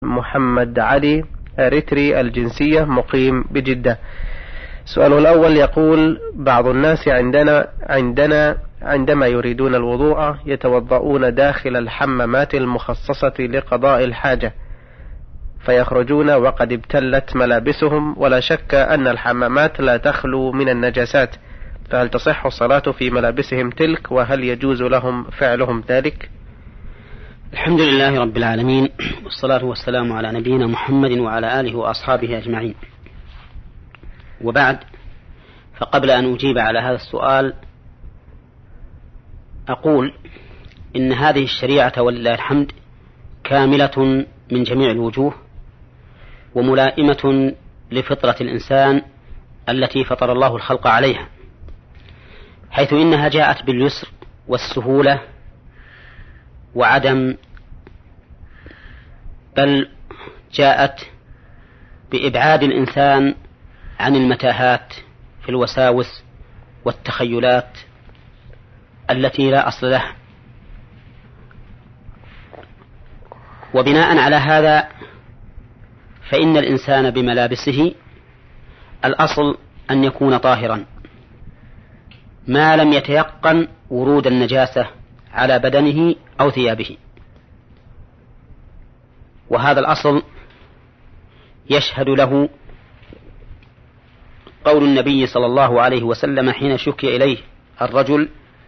محمد علي إريتري الجنسية مقيم بجدة. السؤال الأول يقول: بعض الناس عندما يريدون الوضوء يتوضؤون داخل الحمامات المخصصة لقضاء الحاجة فيخرجون وقد ابتلت ملابسهم، ولا شك أن الحمامات لا تخلو من النجاسات، فهل تصح الصلاة في ملابسهم تلك، وهل يجوز لهم فعلهم ذلك؟ الحمد لله رب العالمين، والصلاة والسلام على نبينا محمد وعلى آله وأصحابه أجمعين، وبعد، فقبل أن أجيب على هذا السؤال أقول إن هذه الشريعة ولله الحمد كاملة من جميع الوجوه، وملائمة لفطرة الإنسان التي فطر الله الخلق عليها، حيث إنها جاءت باليسر والسهولة وعدم، بل جاءت بإبعاد الإنسان عن المتاهات في الوساوس والتخيلات التي لا أصل لها. وبناء على هذا فإن الإنسان بملابسه الأصل أن يكون طاهرا ما لم يتيقن ورود النجاسة على بدنه أو ثيابه، وهذا الأصل يشهد له قول النبي صلى الله عليه وسلم حين شكي إليه الرجل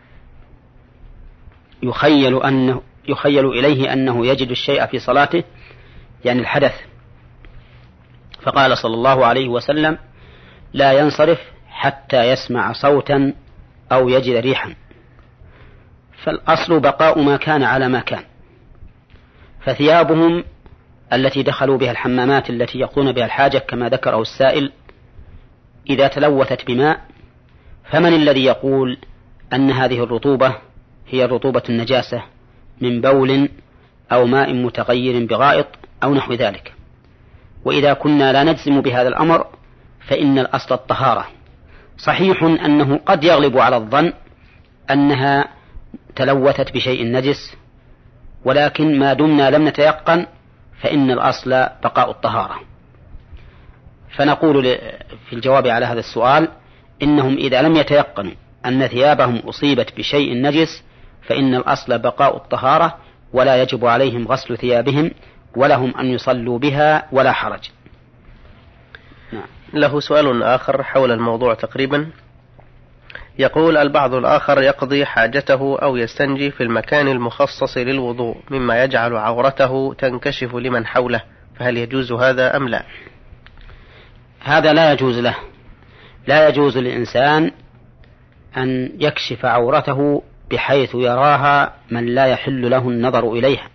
يخيل إليه أنه يجد الشيء في صلاته، يعني الحدث، فقال صلى الله عليه وسلم: لا ينصرف حتى يسمع صوتا أو يجد ريحا. فالأصل بقاء ما كان على ما كان. فثيابهم التي دخلوا بها الحمامات التي يقضون بها الحاجة كما ذكره السائل إذا تلوثت بماء، فمن الذي يقول أن هذه الرطوبة هي الرطوبة النجاسة من بول أو ماء متغير بغائط أو نحو ذلك؟ وإذا كنا لا نجزم بهذا الأمر فإن الأصل الطهارة. صحيح أنه قد يغلب على الظن أنها تلوثت بشيء نجس، ولكن ما دمنا لم نتيقن فإن الأصل بقاء الطهارة. فنقول في الجواب على هذا السؤال: إنهم إذا لم يتيقنوا أن ثيابهم أصيبت بشيء نجس فإن الأصل بقاء الطهارة، ولا يجب عليهم غسل ثيابهم، ولهم أن يصلوا بها ولا حرج. نعم. له سؤال آخر حول الموضوع تقريبا، يقول: البعض الآخر يقضي حاجته أو يستنجي في المكان المخصص للوضوء مما يجعل عورته تنكشف لمن حوله، فهل يجوز هذا أم لا؟ هذا لا يجوز له. لا يجوز للإنسان أن يكشف عورته بحيث يراها من لا يحل له النظر إليها.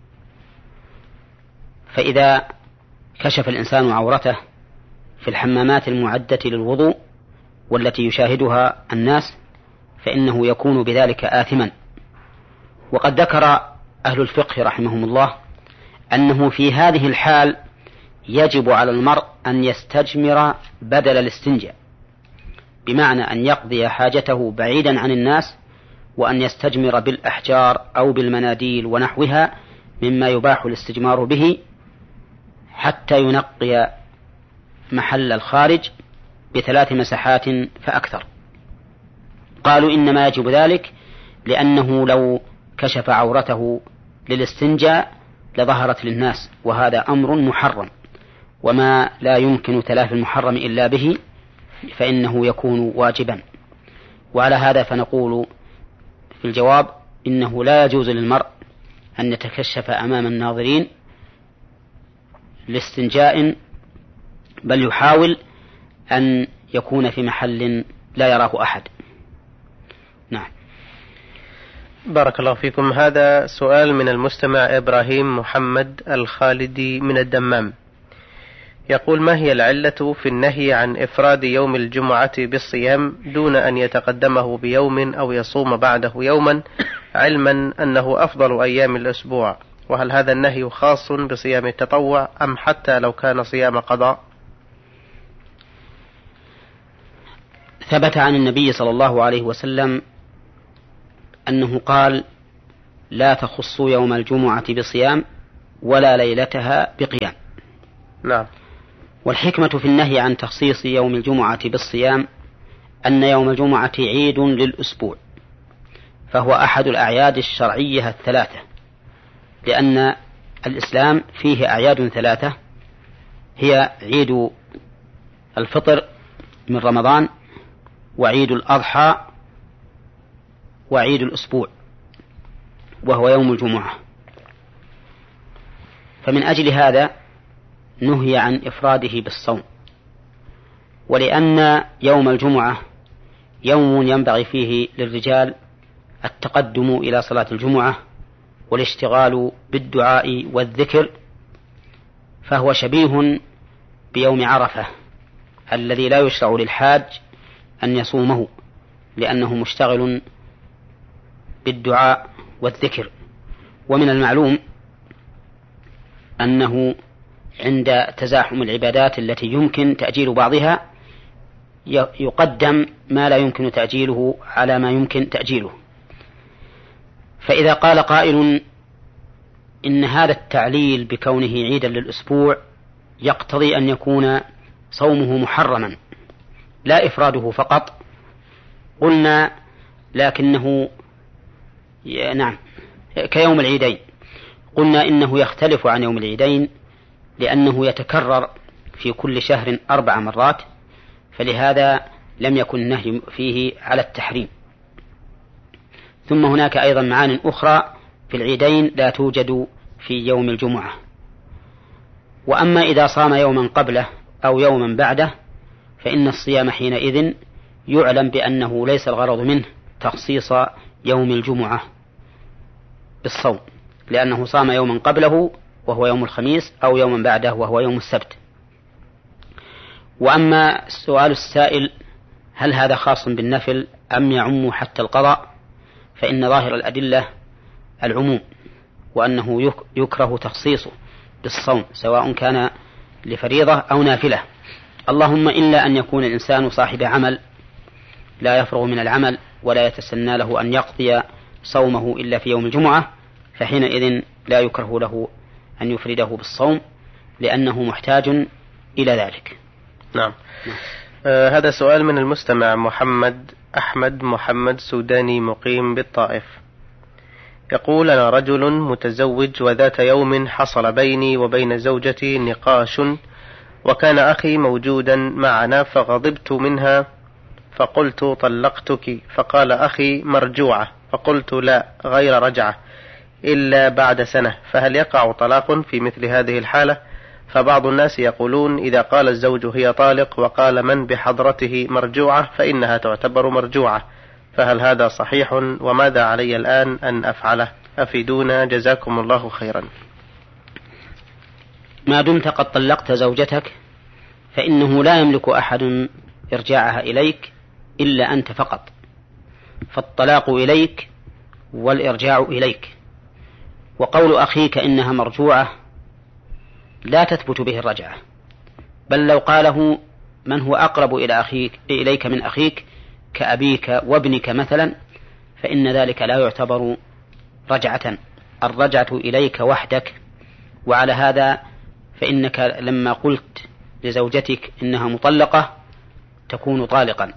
فإذا كشف الإنسان عورته في الحمامات المعدة للوضوء والتي يشاهدها الناس فإنه يكون بذلك آثما. وقد ذكر أهل الفقه رحمهم الله أنه في هذه الحال يجب على المرء أن يستجمر بدل الاستنجاء، بمعنى أن يقضي حاجته بعيدا عن الناس، وأن يستجمر بالأحجار أو بالمناديل ونحوها مما يباح الاستجمار به، حتى ينقي محل الخارج ب3 مسحات فأكثر. قالوا إنما يجب ذلك لأنه لو كشف عورته للاستنجاء لظهرت للناس، وهذا أمر محرم، وما لا يمكن تلافي المحرم إلا به فإنه يكون واجبا. وعلى هذا فنقول في الجواب: إنه لا يجوز للمرء أن يتكشف أمام الناظرين لاستنجاء، بل يحاول أن يكون في محل لا يراه أحد. نعم. بارك الله فيكم. هذا سؤال من المستمع إبراهيم محمد الخالدي من الدمام، يقول: ما هي العلة في النهي عن إفراد يوم الجمعة بالصيام دون أن يتقدمه بيوم أو يصوم بعده يوما، علما أنه أفضل أيام الأسبوع؟ وهل هذا النهي خاص بصيام التطوع أم حتى لو كان صيام قضاء؟ ثبت عن النبي صلى الله عليه وسلم أنه قال: لا تخصوا يوم الجمعة بصيام ولا ليلتها بقيام. نعم. والحكمة في النهي عن تخصيص يوم الجمعة بالصيام أن يوم الجمعة عيد للأسبوع، فهو أحد الأعياد الشرعية الثلاثة، لأن الإسلام فيه أعياد ثلاثة هي عيد الفطر من رمضان، وعيد الأضحى، وعيد الأسبوع وهو يوم الجمعة. فمن أجل هذا نهي عن إفراده بالصوم، ولأن يوم الجمعة يوم ينبغي فيه للرجال التقدم إلى صلاة الجمعة والاشتغال بالدعاء والذكر، فهو شبيه بيوم عرفة الذي لا يشرع للحاج أن يصومه، لأنه مشتغل بالدعاء والذكر. ومن المعلوم أنه عند تزاحم العبادات التي يمكن تأجيل بعضها يقدم ما لا يمكن تأجيله على ما يمكن تأجيله. فإذا قال قائل إن هذا التعليل بكونه عيدا للأسبوع يقتضي أن يكون صومه محرما لا إفراده فقط، قلنا لكنه نعم كيوم العيدين، قلنا إنه يختلف عن يوم العيدين لأنه يتكرر في كل شهر 4 مرات، فلهذا لم يكن النهي فيه على التحريم. ثم هناك أيضا معان أخرى في العيدين لا توجد في يوم الجمعة. وأما إذا صام يوما قبله أو يوما بعده فإن الصيام حينئذ يعلم بأنه ليس الغرض منه تخصيص يوم الجمعة بالصوم، لأنه صام يوما قبله وهو يوم الخميس أو يوما بعده وهو يوم السبت. وأما السؤال السائل هل هذا خاص بالنفل أم يعم حتى القضاء، فإن ظاهر الأدلة العموم، وأنه يكره تخصيصه بالصوم سواء كان لفريضة أو نافلة، اللهم إلا أن يكون الإنسان صاحب عمل لا يفرغ من العمل ولا يتسنى له أن يقضي صومه إلا في يوم الجمعة، فحينئذ لا يكره له أن يفرده بالصوم لأنه محتاج إلى ذلك. نعم. هذا سؤال من المستمع أحمد محمد سوداني مقيم بالطائف، يقول: أنا رجل متزوج، وذات يوم حصل بيني وبين زوجتي نقاش، وكان أخي موجودا معنا، فغضبت منها فقلت: طلقتك. فقال أخي: مرجوعة. فقلت: لا، غير رجعة إلا بعد سنة. فهل يقع طلاق في مثل هذه الحالة؟ فبعض الناس يقولون إذا قال الزوج هي طالق وقال من بحضرته مرجوعة فإنها تعتبر مرجوعة، فهل هذا صحيح؟ وماذا علي الآن أن أفعله؟ أفيدونا جزاكم الله خيرا. ما دمت قد طلقت زوجتك فإنه لا يملك أحد إرجاعها إليك إلا أنت فقط، فالطلاق إليك والإرجاع إليك. وقول أخيك إنها مرجوعة لا تثبت به الرجعة، بل لو قاله من هو أقرب إليك من أخيك كأبيك وابنك مثلا فإن ذلك لا يعتبر رجعة، الرجعة إليك وحدك. وعلى هذا فإنك لما قلت لزوجتك إنها مطلقة تكون طالقا.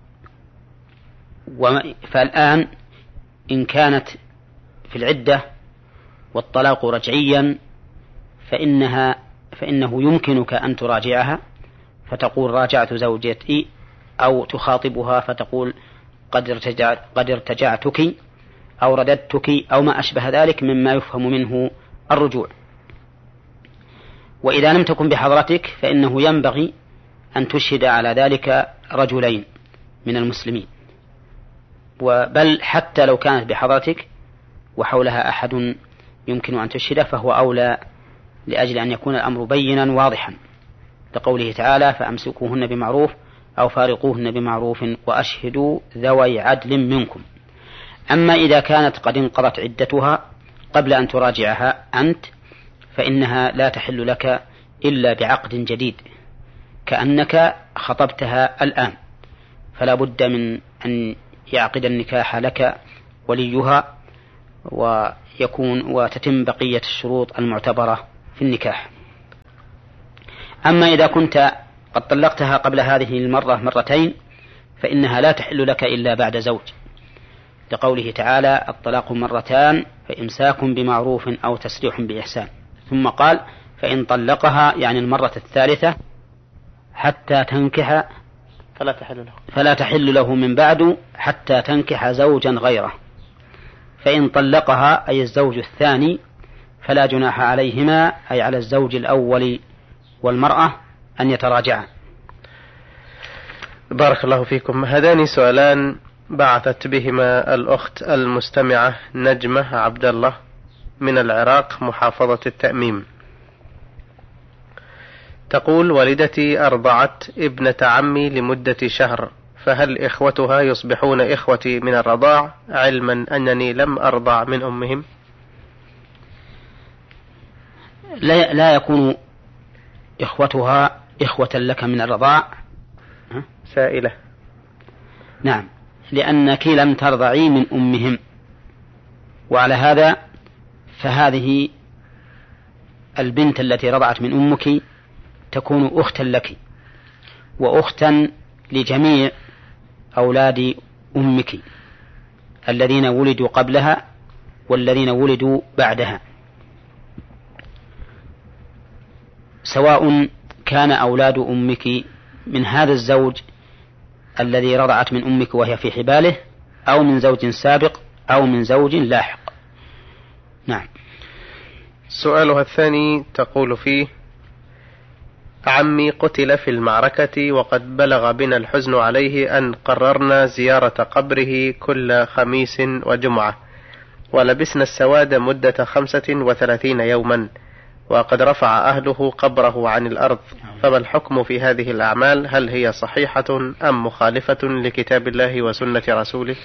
فالآن إن كانت في العدة والطلاق رجعيا فإنه يمكنك أن تراجعها فتقول راجعت زوجتي، أو تخاطبها فتقول قد ارتجعتك أو رددتك أو ما أشبه ذلك مما يفهم منه الرجوع. وإذا لم تكن بحضرتك فإنه ينبغي أن تشهد على ذلك رجلين من المسلمين، بل حتى لو كانت بحضرتك وحولها أحد يمكن أن تشهد فهو أولى، لأجل أن يكون الأمر بينا واضحا، لقوله تعالى: فأمسكوهن بمعروف أو فارقوهن بمعروف وأشهدوا ذوي عدل منكم. أما إذا كانت قد انقضت عدتها قبل أن تراجعها أنت فإنها لا تحل لك إلا بعقد جديد، كأنك خطبتها الآن، فلا بد من أن يعقد النكاح لك وليها يكون وتتم بقية الشروط المعتبرة في النكاح. أما إذا كنت قد طلقتها قبل هذه المرة مرتين فإنها لا تحل لك إلا بعد زوج، لقوله تعالى: الطلاق مرتان فإمساك بمعروف أو تسريح بإحسان. ثم قال: فإن طلقها يعني المرة الثالثة حتى تنكح فلا تحل له من بعد حتى تنكح زوجا غيره. فإن طلقها أي الزوج الثاني فلا جناح عليهما أي على الزوج الأول والمرأة أن يتراجعا. بارك الله فيكم. هذان سؤالان بعثت بهما الأخت المستمعة نجمة عبد الله من العراق محافظة التأميم. تقول: والدتي أرضعت ابنة عمي لمدة شهر، فهل إخوتها يصبحون إخوتي من الرضاع علما أنني لم أرضع من أمهم؟ لا يكون إخوتها إخوة لك من الرضاع. سائلة. نعم، لأنك لم ترضعي من أمهم، وعلى هذا فهذه البنت التي رضعت من أمك تكون أختا لك وأختا لجميع أولاد أمك الذين ولدوا قبلها والذين ولدوا بعدها، سواء كان أولاد أمك من هذا الزوج الذي رضعت من أمك وهي في حباله أو من زوج سابق أو من زوج لاحق. نعم. سؤالها الثاني تقول فيه: عمي قتل في المعركة وقد بلغ بنا الحزن عليه أن قررنا زيارة قبره كل خميس وجمعة، ولبسنا السواد مدة 35 يوما، وقد رفع أهله قبره عن الأرض، فما الحكم في هذه الأعمال؟ هل هي صحيحة أم مخالفة لكتاب الله وسنة رسوله؟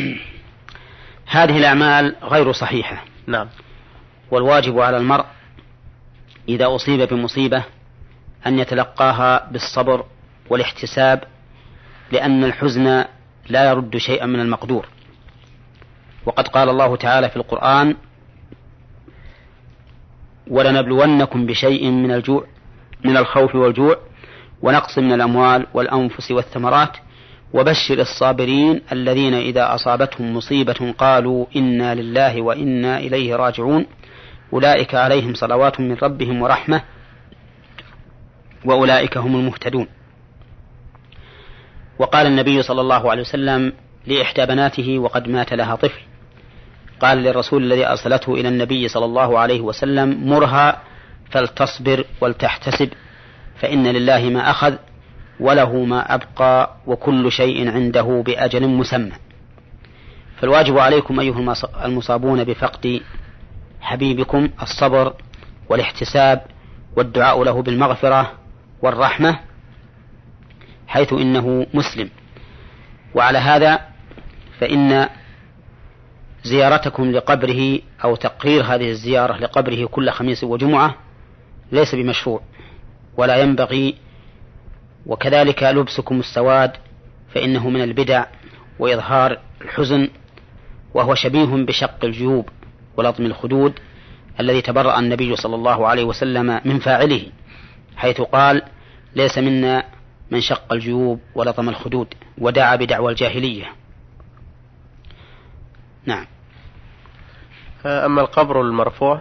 هذه الأعمال غير صحيحة. نعم. والواجب على المرء إذا أصيب بمصيبة أن يتلقاها بالصبر والاحتساب، لأن الحزن لا يرد شيئا من المقدور. وقد قال الله تعالى في القرآن: ولنبلونكم بشيء من الجوع من الخوف والجوع ونقص من الأموال والأنفس والثمرات وبشر الصابرين الذين إذا أصابتهم مصيبة قالوا إنا لله وإنا إليه راجعون أولئك عليهم صلوات من ربهم ورحمة وأولئك هم المهتدون. وقال النبي صلى الله عليه وسلم لإحدى بناته وقد مات لها طفل، قال للرسول الذي أرسلته إلى النبي صلى الله عليه وسلم: مرها فلتصبر ولتحتسب، فإن لله ما أخذ وله ما أبقى وكل شيء عنده بأجل مسمى. فالواجب عليكم أيها المصابون بفقد حبيبكم الصبر والاحتساب والدعاء له بالمغفرة والرحمة، حيث إنه مسلم. وعلى هذا فإن زيارتكم لقبره أو تقرير هذه الزيارة لقبره كل خميس وجمعة ليس بمشروع ولا ينبغي، وكذلك لبسكم السواد فإنه من البدع وإظهار الحزن، وهو شبيه بشق الجيوب ولطم الخدود الذي تبرأ النبي صلى الله عليه وسلم من فاعله، حيث قال: ليس منا من شق الجيوب ولطم الخدود، ودعا بدعوى الجاهلية. نعم. أما القبر المرفوع؟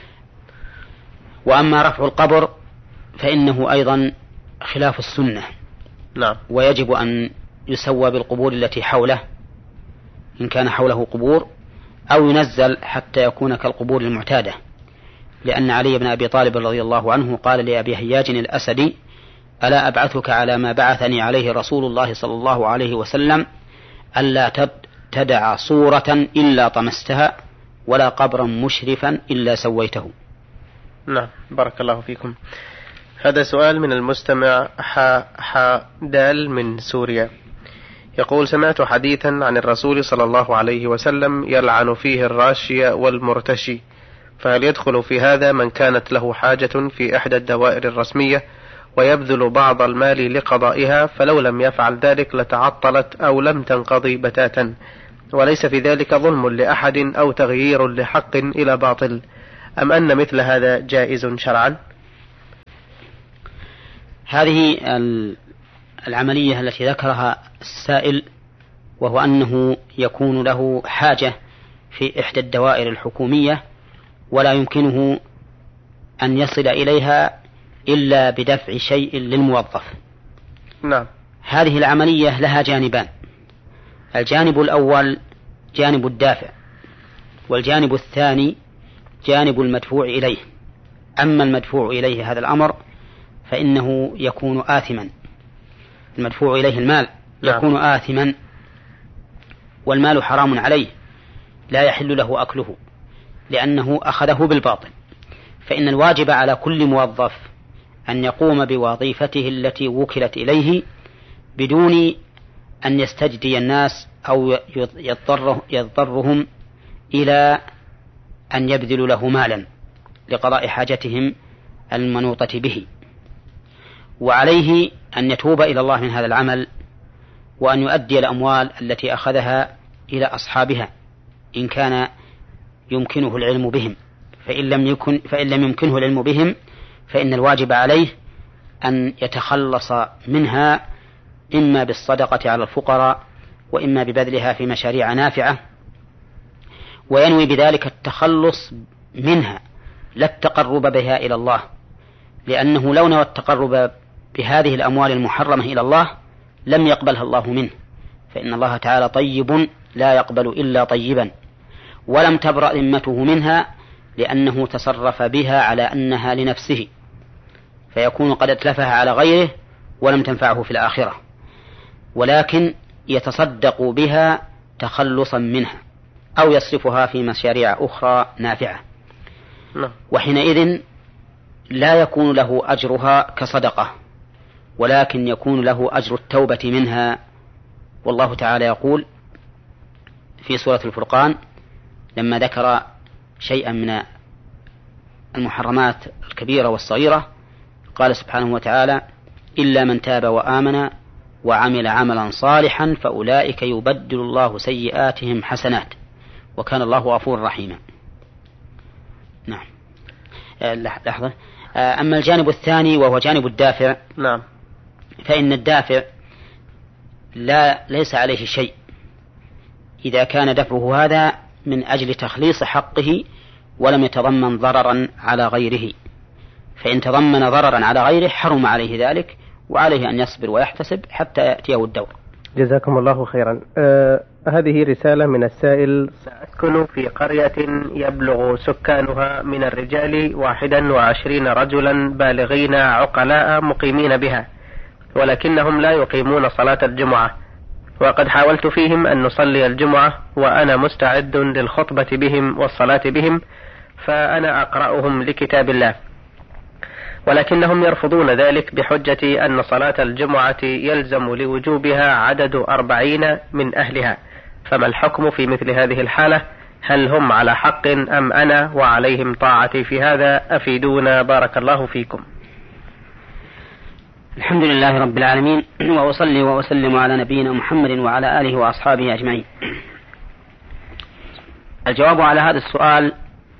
وأما رفع القبر فإنه أيضا خلاف السنة. نعم. ويجب أن يسوى بالقبور التي حوله إن كان حوله قبور، أو ينزل حتى يكون كالقبور المعتادة، لأن علي بن أبي طالب رضي الله عنه قال لأبي هياج الأسدي: ألا أبعثك على ما بعثني عليه رسول الله صلى الله عليه وسلم ألا تدع صورة إلا طمستها ولا قبرا مشرفا إلا سويته. نعم. بارك الله فيكم. هذا سؤال من المستمع دال من سوريا، يقول: سمعت حديثا عن الرسول صلى الله عليه وسلم يلعن فيه الراشي والمرتشي، فهل يدخل في هذا من كانت له حاجة في إحدى الدوائر الرسمية ويبذل بعض المال لقضائها، فلو لم يفعل ذلك لتعطلت أو لم تنقضي بتاتا، وليس في ذلك ظلم لأحد أو تغيير لحق إلى باطل، أم أن مثل هذا جائز شرعا؟ هذه العملية التي ذكرها السائل، وهو أنه يكون له حاجة في إحدى الدوائر الحكومية ولا يمكنه أن يصل إليها إلا بدفع شيء للموظف. نعم. هذه العملية لها جانبان: الجانب الأول جانب الدافع، والجانب الثاني جانب المدفوع إليه. أما المدفوع إليه هذا الأمر فإنه يكون آثما، المدفوع إليه المال يكون آثما، والمال حرام عليه لا يحل له أكله لأنه أخذه بالباطل. فإن الواجب على كل موظف أن يقوم بوظيفته التي وكلت إليه بدون أن يستجدي الناس أو يضطرهم إلى أن يبذلوا له مالا لقضاء حاجتهم المنوطة به، وعليه أن يتوب إلى الله من هذا العمل، وأن يؤدي الأموال التي أخذها إلى أصحابها إن كان يمكنه العلم بهم. فإن لم يمكنه العلم بهم فإن الواجب عليه أن يتخلص منها، إما بالصدقة على الفقراء وإما ببذلها في مشاريع نافعة، وينوي بذلك التخلص منها لا التقرب بها إلى الله، لأنه لو نوى التقرب بهذه الأموال المحرمة إلى الله لم يقبلها الله منه، فإن الله تعالى طيب لا يقبل إلا طيبا، ولم تبرأ ذمته منها لأنه تصرف بها على أنها لنفسه، فيكون قد اتلفها على غيره ولم تنفعه في الآخرة، ولكن يتصدق بها تخلصا منها أو يصرفها في مشاريع أخرى نافعة، وحينئذ لا يكون له أجرها كصدقة، ولكن يكون له أجر التوبة منها. والله تعالى يقول في سورة الفرقان لما ذكر شيئا من المحرمات الكبيرة والصغيرة قال سبحانه وتعالى: إلا من تاب وآمن وعمل عملا صالحا فأولئك يبدل الله سيئاتهم حسنات وكان الله غفورا رحيما. نعم. لحظة. أما الجانب الثاني وهو جانب الدافع، نعم، فإن الدافع ليس عليه شيء إذا كان دفعه هذا من أجل تخليص حقه ولم يتضمن ضررا على غيره، فإن تضمن ضررا على غيره حرم عليه ذلك، وعليه أن يصبر ويحتسب حتى يأتيه الدور. جزاكم الله خيرا. هذه رسالة من السائل: سأسكن في قرية يبلغ سكانها من الرجال 21 رجلا بالغين عقلاء مقيمين بها، ولكنهم لا يقيمون صلاة الجمعة، وقد حاولت فيهم أن نصلي الجمعة وأنا مستعد للخطبة بهم والصلاة بهم، فأنا أقرأهم لكتاب الله، ولكنهم يرفضون ذلك بحجة أن صلاة الجمعة يلزم لوجوبها عدد 40 من أهلها، فما الحكم في مثل هذه الحالة؟ هل هم على حق أم أنا وعليهم طاعتي في هذا؟ أفيدونا بارك الله فيكم. الحمد لله رب العالمين، وأصلي وأسلم على نبينا محمد وعلى آله وأصحابه أجمعين. الجواب على هذا السؤال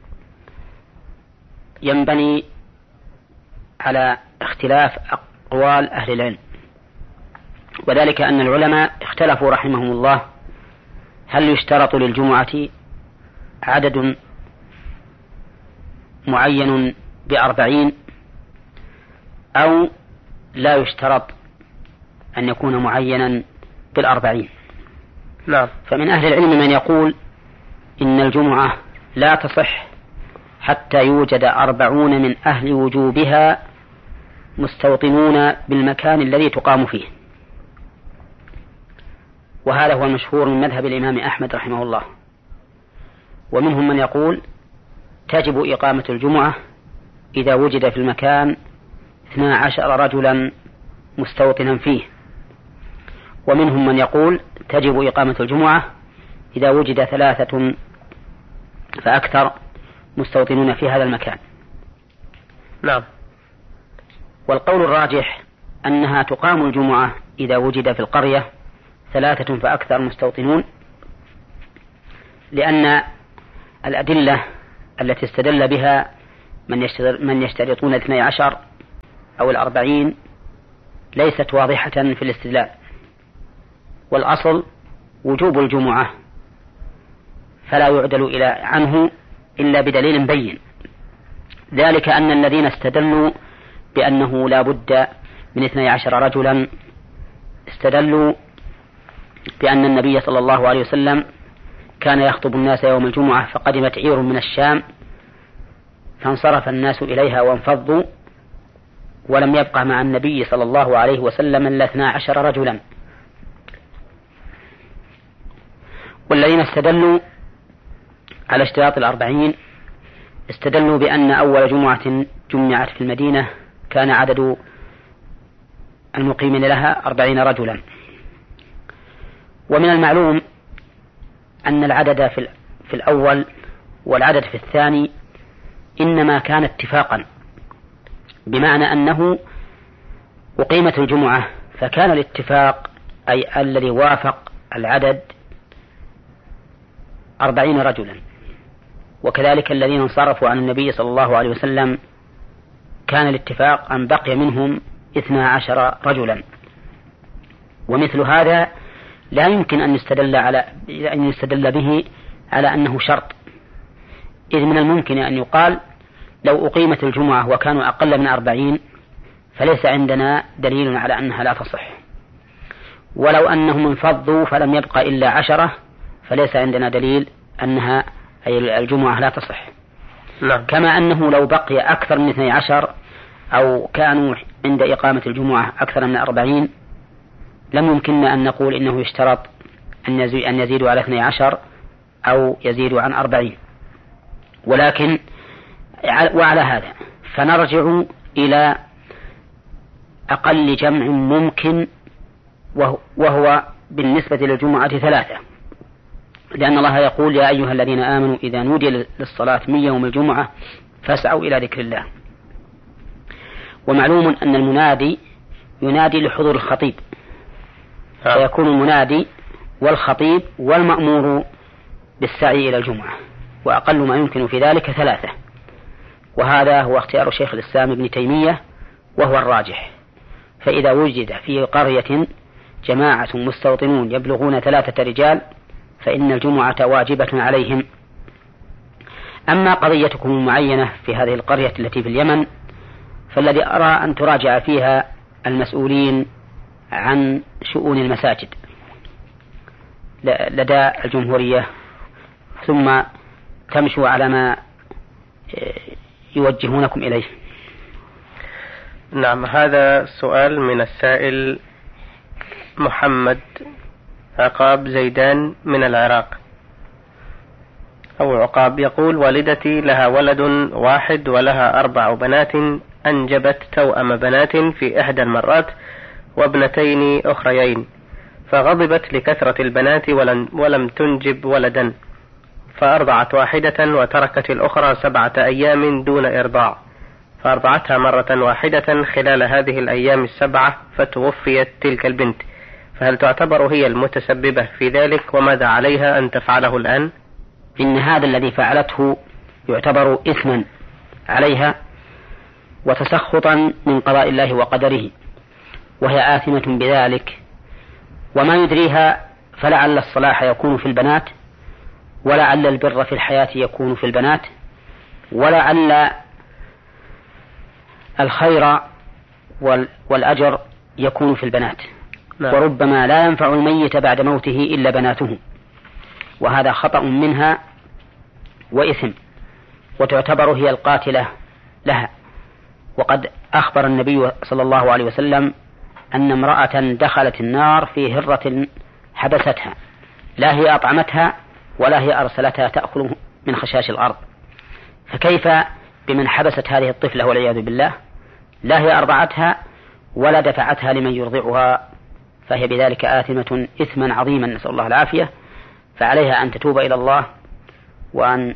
ينبني على اختلاف أقوال أهل العلم، وذلك أن العلماء اختلفوا رحمهم الله هل يشترط للجمعة عدد معين ب40 أو لا يشترط أن يكون معينا بال40. نعم. فمن أهل العلم من يقول إن الجمعة لا تصح حتى يوجد 40 من أهل وجوبها مستوطنون بالمكان الذي تقام فيه، وهذا هو المشهور من مذهب الإمام أحمد رحمه الله. ومنهم من يقول تجب إقامة الجمعة إذا وجد في المكان 12 رجلا مستوطنا فيه، ومنهم من يقول تجب إقامة الجمعة إذا وجد 3 فأكثر مستوطنون في هذا المكان. نعم. والقول الراجح أنها تقام الجمعة إذا وجد في القرية 3 فأكثر مستوطنون، لأن الأدلة التي استدل بها من يشترطون 12 أو 40 ليست واضحة في الاستدلال، والأصل وجوب الجمعة فلا يعدل عنه إلا بدليل بين، ذلك أن الذين استدلوا بأنه لا بد من 12 رجلا استدلوا بأن النبي صلى الله عليه وسلم كان يخطب الناس يوم الجمعة فقدمت عير من الشام فانصرف الناس إليها وانفضوا ولم يبقى مع النبي صلى الله عليه وسلم إلا 12 رجلا. والذين استدلوا على اشتراط 40 استدلوا بأن أول جمعة جمعت في المدينة كان عدد المقيمين لها 40 رجلا. ومن المعلوم أن العدد في الأول والعدد في الثاني إنما كان اتفاقا، بمعنى أنه أقيمت الجمعة فكان الاتفاق أي الذي وافق العدد 40 رجلا، وكذلك الذين انصرفوا عن النبي صلى الله عليه وسلم كان الاتفاق أن بقي منهم 12 رجلا. ومثل هذا لا يمكن أن يستدل به على أنه شرط، إذ من الممكن أن يقال لو أقيمت الجمعة وكانوا أقل من 40 فليس عندنا دليل على أنها لا تصح، ولو أنهم انفضوا فلم يبقى إلا 10 فليس عندنا دليل أنها أي الجمعة لا تصح. نعم. كما أنه لو بقي أكثر من 12 أو كانوا عند إقامة الجمعة أكثر من 40 لم يمكننا أن نقول إنه يشترط أن يزيدوا على 12 أو يزيدوا عن 40. ولكن وعلى هذا فنرجع إلى أقل جمع ممكن وهو بالنسبة للجمعة 3، لأن الله يقول يا أيها الذين آمنوا إذا نودي للصلاة من يوم الجمعة فاسعوا إلى ذكر الله. ومعلوم أن المنادي ينادي لحضور الخطيب، فيكون المنادي والخطيب والمأمور بالسعي إلى الجمعة، وأقل ما يمكن في ذلك 3، وهذا هو اختيار شيخ الإسلام ابن تيمية وهو الراجح. فإذا وجد في قرية جماعة مستوطنون يبلغون 3 رجال فإن الجمعة واجبة عليهم. أما قضيتكم المعينة في هذه القرية التي في اليمن فالذي أرى أن تراجع فيها المسؤولين عن شؤون المساجد لدى الجمهورية ثم تمشوا على ما يوجهونكم إليه. نعم. هذا سؤال من السائل محمد عقاب زيدان من العراق أو عقاب، يقول والدتي لها ولد واحد ولها 4 بنات، أنجبت توأم بنات في إحدى المرات وابنتين أخريين، فغضبت لكثرة البنات ولم تنجب ولدا، فأرضعت واحدة وتركت الأخرى 7 أيام دون إرضاع، فأرضعتها مرة واحدة خلال هذه الأيام 7 فتوفيت تلك البنت، فهل تعتبر هي المتسببة في ذلك وماذا عليها أن تفعله الآن؟ إن هذا الذي فعلته يعتبر إثما عليها وتسخطا من قضاء الله وقدره، وهي آثمة بذلك، وما يدريها فلعل الصلاح يكون في البنات، ولعل البر في الحياة يكون في البنات، ولعل الخير والأجر يكون في البنات. نعم. وربما لا ينفع الميت بعد موته إلا بناته، وهذا خطأ منها وإثم، وتعتبر هي القاتلة لها. وقد أخبر النبي صلى الله عليه وسلم أن امرأة دخلت النار في هرة حبستها، لا هي أطعمتها ولا هي أرسلتها تأكل من خشاش الأرض، فكيف بمن حبست هذه الطفلة والعياذ بالله، لا هي أرضعتها ولا دفعتها لمن يرضعها، فهي بذلك آثمة إثما عظيما، نسأل الله العافية. فعليها أن تتوب إلى الله وأن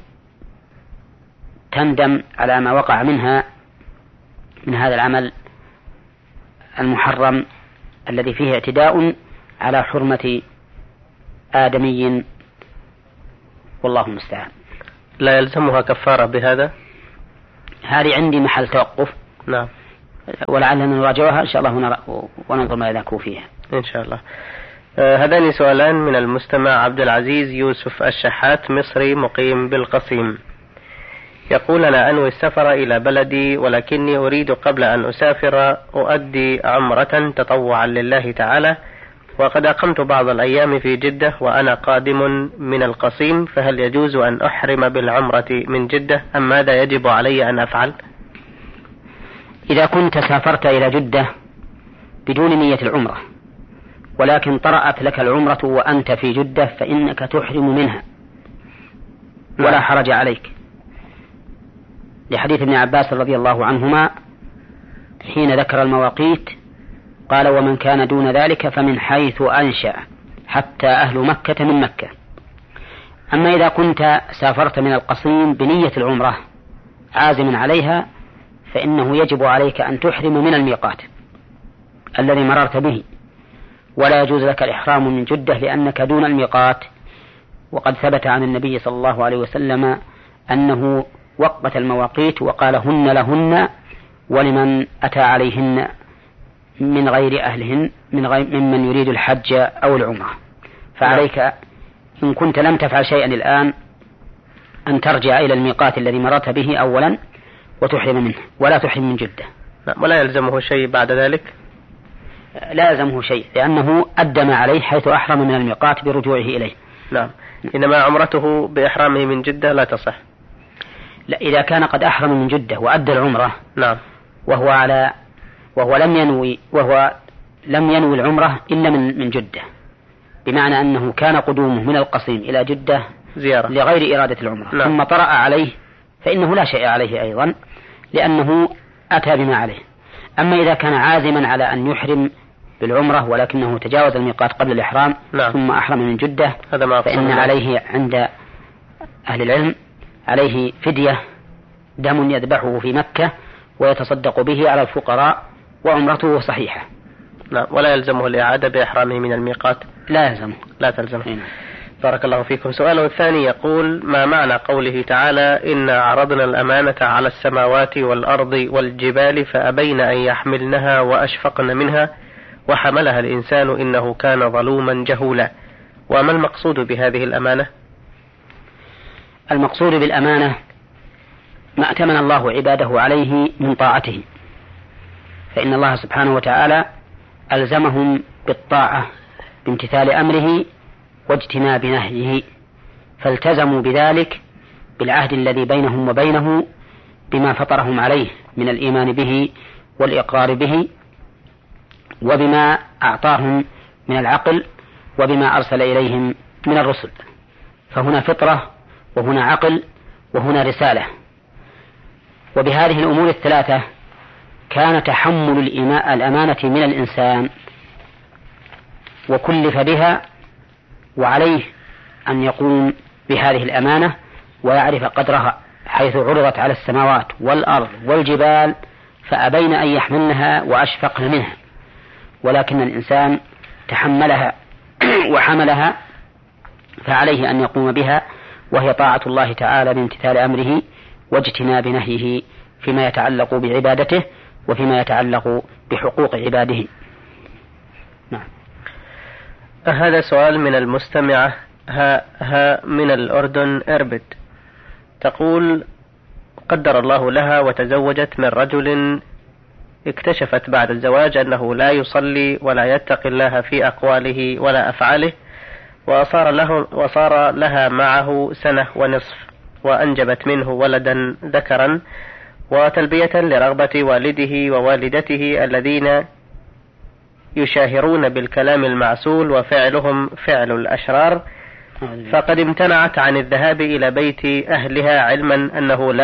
تندم على ما وقع منها من هذا العمل المحرم الذي فيه اعتداء على حرمة آدمي والله المستعان. لا يلزمها كفارة بهذا؟ هذه عندي محل توقف. نعم. ولعلنا نراجعها إن شاء الله وننظر ما يذكر فيها إن شاء الله. هذان سؤالان من المستمع عبد العزيز يوسف الشحات مصري مقيم بالقصيم. يقول: أنا أنوي السفر إلى بلدي، ولكني أريد قبل أن أسافر أؤدي عمرة تطوعا لله تعالى، وقد أقمت بعض الأيام في جدة وأنا قادم من القصيم، فهل يجوز أن أحرم بالعمرة من جدة أم ماذا يجب علي أن أفعل؟ إذا كنت سافرت إلى جدة بدون نية العمرة ولكن طرأت لك العمرة وأنت في جدة فإنك تحرم منها ولا حرج عليك، لحديث ابن عباس رضي الله عنهما حين ذكر المواقيت قال: ومن كان دون ذلك فمن حيث أنشأ حتى أهل مكة من مكة. أما إذا كنت سافرت من القصيم بنية العمرة عازم عليها فإنه يجب عليك أن تحرم من الميقات الذي مررت به، ولا يجوز لك الإحرام من جدة لأنك دون الميقات. وقد ثبت عن النبي صلى الله عليه وسلم أنه وقت المواقيت وقال: هن لهن ولمن أتى عليهن من غير أهلهن ممن يريد الحج أو العمرة. فعليك إن كنت لم تفعل شيئا الآن أن ترجع إلى الميقات الذي مررت به أولا وتحرم منه، ولا تحرم من جدة. ولا يلزمه شيء بعد ذلك؟ لا يلزمه شيء لأنه أدى ما عليه حيث أحرم من الميقات برجوعه إليه. نعم. إنما عمرته بإحرامه من جدة لا تصح. لا، إذا كان قد أحرم من جدة وأدى العمرة. نعم. وهو لم ينوي العمرة إلا من جدة، بمعنى أنه كان قدومه من القصيم إلى جدة زيارة لغير إرادة العمرة. نعم. ثم طرأ عليه فإنه لا شيء عليه أيضا لأنه أتى بما عليه. أما إذا كان عازما على أن يحرم بالعمرة ولكنه تجاوز الميقات قبل الإحرام. نعم. ثم أحرم من جدة فإن عليه عند أهل العلم عليه فدية دم يذبحه في مكة ويتصدق به على الفقراء وعمرته صحيحة. نعم. ولا يلزمه الإعادة بإحرامه من الميقات؟ لا يلزمه. لا تلزمه. بارك الله فيكم. سؤاله الثاني يقول: ما معنى قوله تعالى: إنا عرضنا الأمانة على السماوات والأرض والجبال فأبين أن يحملنها وأشفقن منها وحملها الإنسان إنه كان ظلوما جهولا؟ وما المقصود بهذه الأمانة؟ المقصود بالأمانة ما أتمن الله عباده عليه من طاعته، فإن الله سبحانه وتعالى ألزمهم بالطاعة بامتثال أمره واجتناب نهيه، فالتزموا بذلك بالعهد الذي بينهم وبينه بما فطرهم عليه من الإيمان به والإقرار به، وبما أعطاهم من العقل، وبما أرسل إليهم من الرسل. فهنا فطرة وهنا عقل وهنا رسالة. وبهذه الأمور الثلاثة كان تحمل الأمانة من الإنسان وكلف بها، وعليه أن يقوم بهذه الأمانة ويعرف قدرها، حيث عرضت على السماوات والأرض والجبال فأبين أن يحملنها وأشفقن منها، ولكن الإنسان تحملها وحملها، فعليه أن يقوم بها، وهي طاعة الله تعالى بامتثال أمره واجتناب نهيه فيما يتعلق بعبادته وفيما يتعلق بحقوق عباده. نعم. هذا سؤال من المستمعة ها من الأردن إربد. تقول: قدر الله لها وتزوجت من رجل اكتشفت بعد الزواج أنه لا يصلي ولا يتقي الله في أقواله ولا أفعاله، وصار لها معه 1.5 سنة وأنجبت منه ولدا ذكرا، وتلبية لرغبة والده ووالدته الذين يشاهرون بالكلام المعسول وفعلهم فعل الأشرار، فقد امتنعت عن الذهاب إلى بيت أهلها علما أنه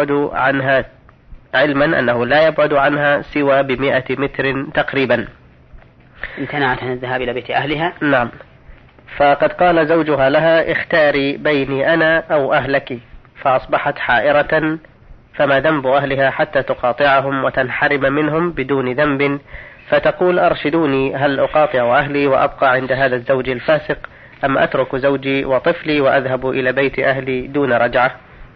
لا يبعد عنها سوى 100 متر تقريبا. امتنعت عن الذهاب إلى بيت أهلها؟ نعم. فقد قال زوجها لها: اختاري بيني أنا أو أهلك، فأصبحت حائرة، فما ذنب أهلها حتى تقاطعهم وتنحرم منهم بدون ذنب؟ فتقول: أرشدوني، هل أقاطع أهلي وأبقى عند هذا الزوج الفاسق أم أترك زوجي وطفلي وأذهب إلى بيت أهلي دون رجعة؟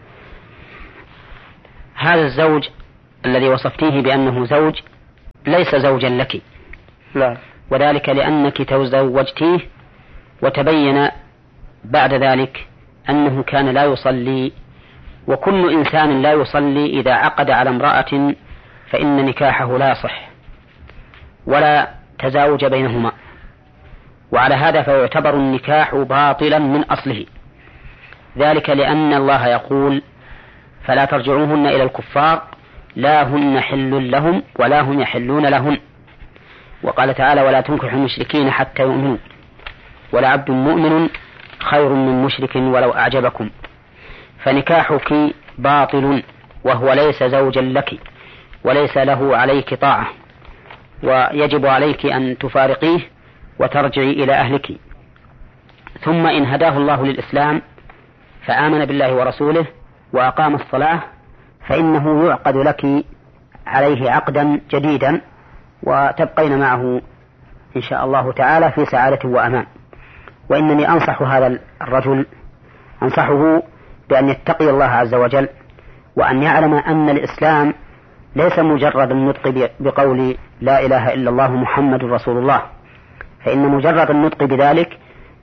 هذا الزوج الذي وصفتيه بأنه زوج ليس زوجا لك. نعم. وذلك لأنك تزوجتيه وتبين بعد ذلك أنه كان لا يصلي، وكل إنسان لا يصلي إذا عقد على امرأة فإن نكاحه لا يصح ولا تزاوج بينهما، وعلى هذا فيعتبر النكاح باطلا من أصله، ذلك لأن الله يقول فلا ترجعوهن إلى الكفار لا هن حل لهم ولا هم يحلون لهن، وقال تعالى ولا تنكحوا المشركين حتى يؤمنوا ولعبد مؤمن خير من مشرك ولو أعجبكم. فنكاحك باطل وهو ليس زوجا لك وليس له عليك طاعة، ويجب عليك أن تفارقيه وترجعي إلى أهلك. ثم إن هداه الله للإسلام فآمن بالله ورسوله وأقام الصلاة فإنه يعقد لك عليه عقدا جديدا وتبقين معه إن شاء الله تعالى في سعادة وأمان. وإنني أنصح هذا الرجل، أنصحه بأن يتقي الله عز وجل، وأن يعلم أن الإسلام ليس مجرد النطق بقول لا إله إلا الله محمد رسول الله، فإن مجرد النطق بذلك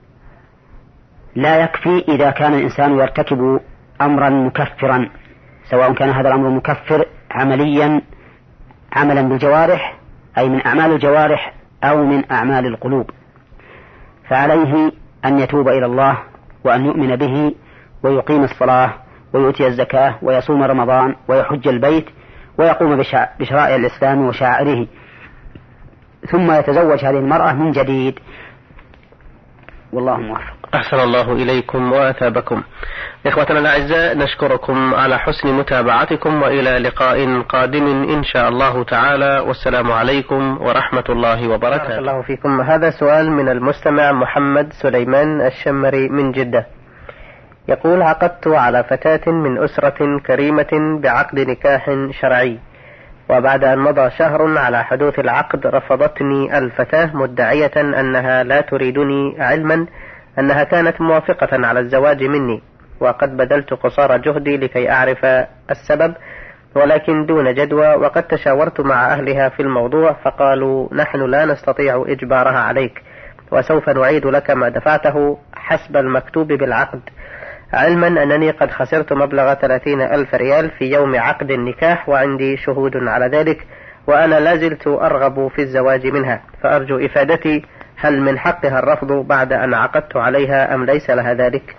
لا يكفي إذا كان الإنسان يرتكب أمرا مكفرا، سواء كان هذا الأمر مكفر عمليا عملا بالجوارح أي من أعمال الجوارح أو من أعمال القلوب، فعليه أن يتوب إلى الله وأن يؤمن به ويقيم الصلاة ويؤتي الزكاة ويصوم رمضان ويحج البيت ويقوم بشرائع الإسلام وشعائره، ثم يتزوج هذه المرأة من جديد، والله موفق. أحسن الله إليكم وأثابكم. إخوتنا الأعزاء، نشكركم على حسن متابعتكم، وإلى لقاء قادم إن شاء الله تعالى، والسلام عليكم ورحمة الله وبركاته. بارك الله فيكم. هذا سؤال من المستمع محمد سليمان الشمري من جدة، يقول عقدت على فتاة من أسرة كريمة بعقد نكاح شرعي، وبعد أن مضى شهر على حدوث العقد رفضتني الفتاة مدعية أنها لا تريدني، علما أنها كانت موافقة على الزواج مني، وقد بذلت قصارى جهدي لكي أعرف السبب ولكن دون جدوى، وقد تشاورت مع أهلها في الموضوع فقالوا نحن لا نستطيع إجبارها عليك وسوف نعيد لك ما دفعته حسب المكتوب بالعقد، علما أنني قد خسرت مبلغ 30,000 ريال في يوم عقد النكاح وعندي شهود على ذلك، وأنا لازلت أرغب في الزواج منها، فأرجو إفادتي هل من حقها الرفض بعد أن عقدت عليها أم ليس لها ذلك؟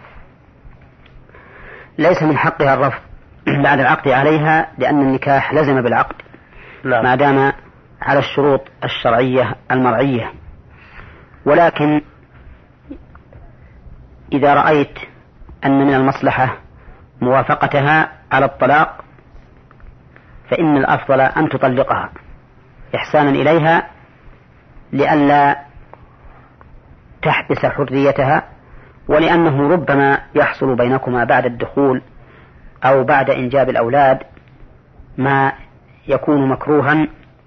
ليس من حقها الرفض بعد العقد عليها، لأن النكاح لزم بالعقد ما دام على الشروط الشرعية المرعية، ولكن إذا رأيت أن من المصلحة موافقتها على الطلاق فإن الأفضل أن تطلقها إحسانا إليها لئلا تحبس حريتها، ولأنه ربما يحصل بينكما بعد الدخول أو بعد إنجاب الأولاد ما يكون مكروها،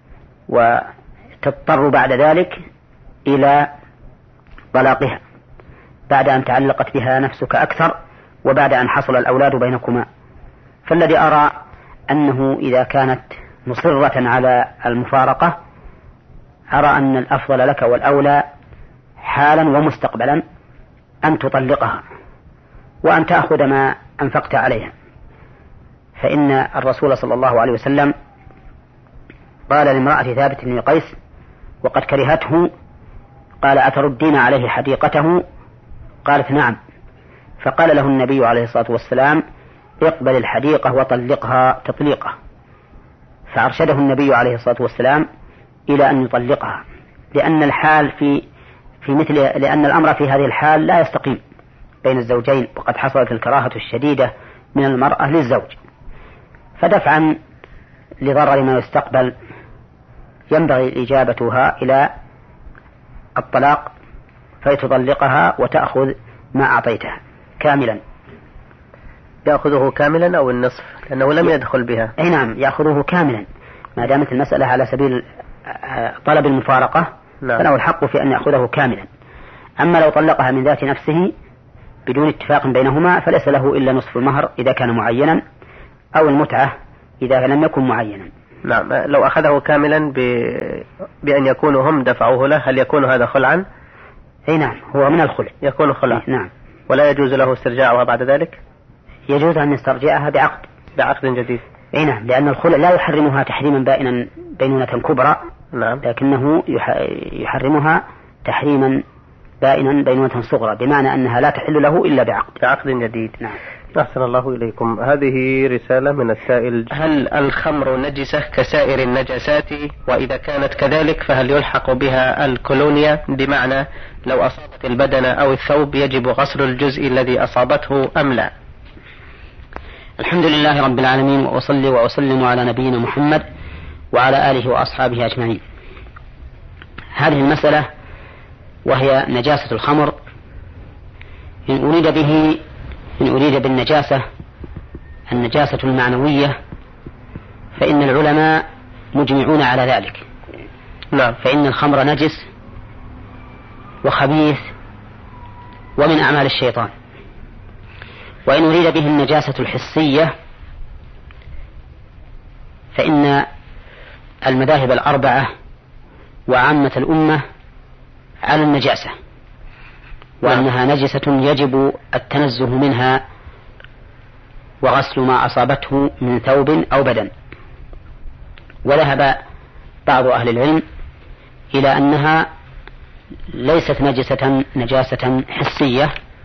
وتضطر بعد ذلك إلى طلاقها بعد أن تعلقت بها نفسك أكثر وبعد أن حصل الأولاد بينكما. فالذي أرى أنه إذا كانت مصرة على المفارقة أرى أن الأفضل لك والأولى حالا ومستقبلا أن تطلقها وأن تأخذ ما أنفقت عليها، فإن الرسول صلى الله عليه وسلم قال لامرأة ثابت بن قيس وقد كرهته قال أتردين عليه حديقته؟ قالت نعم، فقال له النبي عليه الصلاة والسلام اقبل الحديقة وطلقها تطليقة، فأرشده النبي عليه الصلاة والسلام إلى أن يطلقها، لأن الحال لأن الأمر في هذه الحال لا يستقيم بين الزوجين، وقد حصلت الكراهة الشديدة من المرأة للزوج، فدفعا لضرر ما يستقبل ينبغي إجابتها إلى الطلاق فيتطلقها وتأخذ ما أعطيتها كاملا. يأخذه كاملا أو النصف لأنه لم يدخل بها؟ أي نعم، يأخذه كاملا ما دامت المسألة على سبيل طلب المفارقة. نعم. فله الحق في أن يأخذه كاملا. أما لو طلقها من ذات نفسه بدون اتفاق بينهما فليس له إلا نصف المهر إذا كان معينا، أو المتعة إذا لم يكن معينا. نعم. لو أخذه كاملا بأن يكونوا هم دفعوه له، هل يكون هذا خلعا؟ أي نعم، هو من الخلع، يكون خلعا. نعم. ولا يجوز له استرجاعها بعد ذلك؟ يجوز أن يسترجعها بعقد جديد. أي نعم، لأن الخلع لا يحرمها تحريما بائنا بينونة كبرى. نعم. لكنه يحرمها تحريما بائنا بينونة صغرى، بمعنى أنها لا تحل له إلا بعقد جديد. نعم. أحسن الله إليكم. هذه رسالة من السائل: هل الخمر نجسة كسائر النجاسات؟ وإذا كانت كذلك فهل يلحق بها الكولونيا؟ بمعنى لو أصابت البدن أو الثوب يجب غسل الجزء الذي أصابته أم لا؟ الحمد لله رب العالمين، وأصلي وأسلم على نبينا محمد وعلى آله وأصحابه أجمعين. هذه المسألة وهي نجاسة الخمر، إن أريد بالنجاسة النجاسة المعنوية فإن العلماء مجمعون على ذلك. نعم. فإن الخمر نجس وخبيث ومن أعمال الشيطان. وإن أريد به النجاسة الحسية فإن المذاهب الأربعة وعامة الأمة على النجاسة، وأنها نجسة يجب التنزه منها وغسل ما أصابته من ثوب أو بدن. وذهب بعض أهل العلم إلى أنها ليست نجاسة حسية،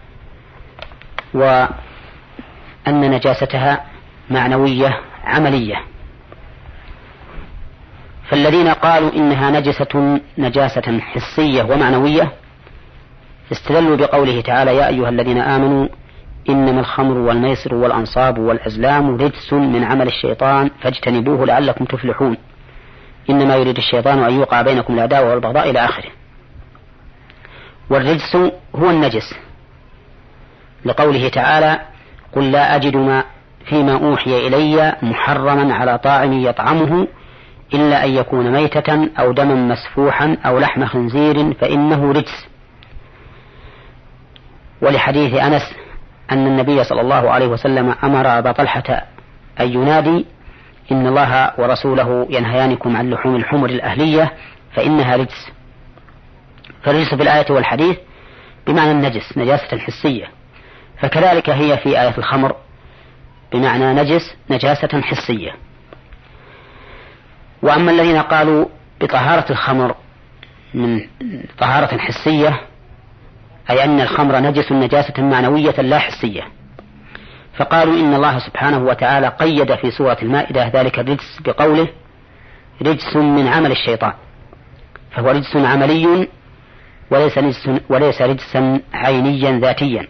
وأن نجاستها معنوية عملية. فالذين قالوا إنها نجاسة حسية ومعنوية استدلوا بقوله تعالى: يا أيها الذين آمنوا إنما الخمر والميسر والأنصاب والأزلام رجس من عمل الشيطان فاجتنبوه لعلكم تفلحون، إنما يريد الشيطان أن يوقع بينكم العداوة والبغضاء إلى آخره. والرجس هو النجس، لقوله تعالى: قل لا أجد فيما أوحي إلي محرما على طاعم يطعمه إلا أن يكون ميتة أو دما مسفوحا أو لحم خنزير فإنه رجس. ولحديث أنس أن النبي صلى الله عليه وسلم أمر أبا طلحة أن ينادي: إن الله ورسوله ينهيانكم عن لحوم الحمر الأهلية فإنها رجس. فالرجس في الآية والحديث بمعنى النجس، نجاسة حسية، فكذلك هي في آية الخمر بمعنى نجاسة حسية. وأما الذين قالوا بطهارة الخمر من طهارة حسية، أي أن الخمر نجاسة معنوية لا حسية، فقالوا إن الله سبحانه وتعالى قيد في سورة المائدة ذلك الرجس بقوله: رجس من عمل الشيطان، فهو رجس عملي وليس رجسا عينيا ذاتيا،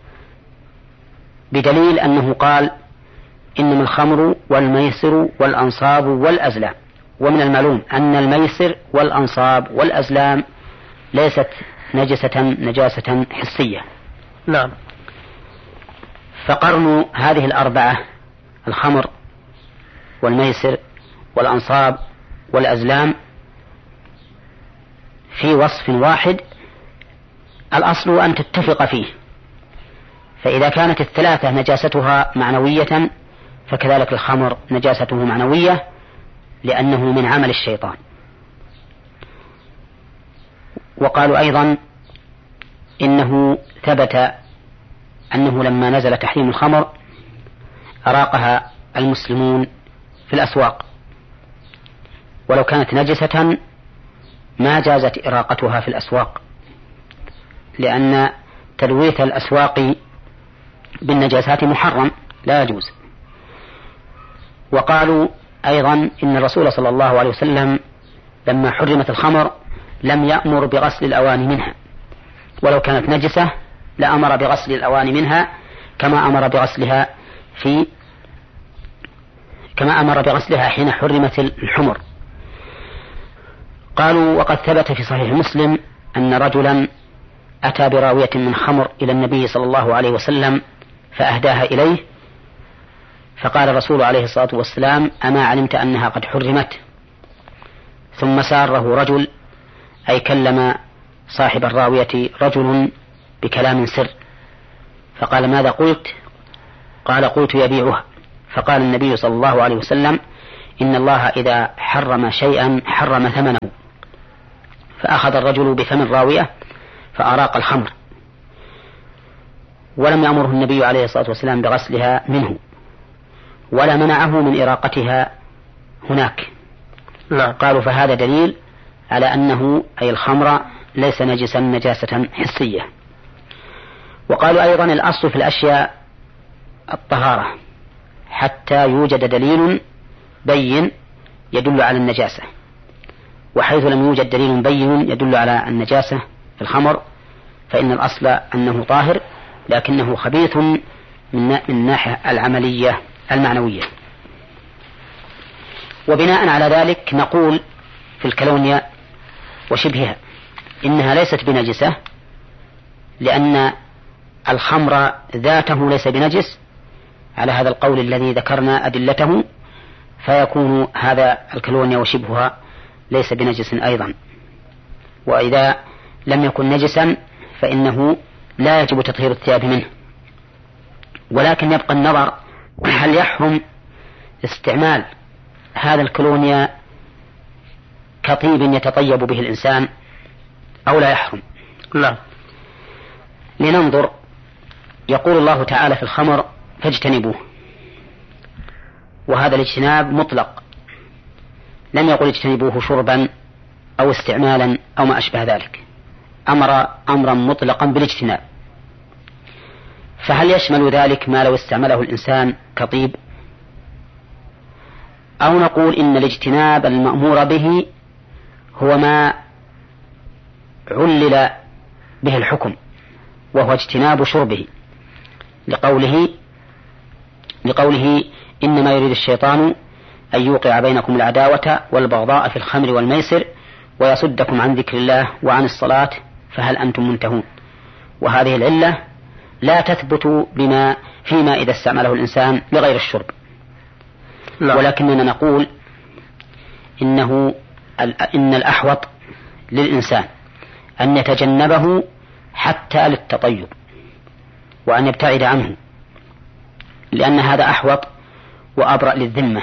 بدليل أنه قال: إنما الخمر والميسر والأنصاب والأزلام. ومن المعلوم أن الميسر والأنصاب والأزلام ليست نجاسة حسية. نعم. فقرن هذه الأربعة، الخمر والميسر والأنصاب والأزلام، في وصف واحد الأصل أن تتفق فيه. فإذا كانت الثلاثة نجاستها معنوية فكذلك الخمر نجاسته معنوية، لأنه من عمل الشيطان. وقالوا أيضا إنه ثبت أنه لما نزل تحريم الخمر أراقها المسلمون في الأسواق، ولو كانت نجسة ما جازت إراقتها في الأسواق، لأن تلويث الأسواق بالنجاسات محرم لا يجوز. وقالوا أيضا إن الرسول صلى الله عليه وسلم لما حرمت الخمر لم يأمر بغسل الأواني منها، ولو كانت نجسة لأمر بغسل الأواني منها كما أمر بغسلها حين حرمت الحمر. قالوا وقد ثبت في صحيح مسلم أن رجلا أتى براوية من خمر إلى النبي صلى الله عليه وسلم فأهداها إليه، فقال الرسول عليه الصلاة والسلام: أما علمت أنها قد حرمت؟ ثم ساره رجل، أي كلم صاحب الراوية رجل بكلام سر، فقال: ماذا قلت؟ قال: قلت يبيعها. فقال النبي صلى الله عليه وسلم: إن الله إذا حرم شيئا حرم ثمنه. فأخذ الرجل بفم الراوية فأراق الخمر، ولم يأمره النبي عليه الصلاة والسلام بغسلها منه، ولا منعه من إراقتها هناك. قالوا: فهذا دليل على أنه أي الخمر ليس نجسا نجاسة حسية. وقالوا أيضا: الأصل في الأشياء الطهارة حتى يوجد دليل بين يدل على النجاسة، وحيث لم يوجد دليل بين يدل على النجاسة في الخمر فإن الأصل أنه طاهر، لكنه خبيث من الناحية العملية المعنوية. وبناء على ذلك نقول في الكلونيا وشبهها إنها ليست بنجسة، لأن الخمر ذاته ليس بنجس على هذا القول الذي ذكرنا أدلته، فيكون هذا الكلونيا وشبهها ليس بنجس أيضا. وإذا لم يكن نجسا فإنه لا يجب تطهير الثياب منه. ولكن يبقى النظر هل يحرم استعمال هذا الكلونيا كطيب يتطيب به الإنسان أو لا يحرم. لا. لننظر. يقول الله تعالى في الخمر: فاجتنبوه، وهذا الاجتناب مطلق، لم يقل اجتنبوه شربا أو استعمالا أو ما أشبه ذلك، أمر أمرا مطلقا بالاجتناب. فهل يشمل ذلك ما لو استعمله الإنسان كطيب؟ أو نقول إن الاجتناب المأمور به هو ما علل به الحكم، وهو اجتناب شربه، لقوله إنما يريد الشيطان أن يوقع بينكم العداوة والبغضاء في الخمر والميسر ويصدكم عن ذكر الله وعن الصلاة فهل أنتم منتهون. وهذه العلة لا تثبت فيما إذا استعمله الإنسان لغير الشرب. ولكننا نقول إن الأحوط للإنسان أن يتجنبه حتى للتطيب وأن يبتعد عنه، لأن هذا أحوط وأبرأ للذمة.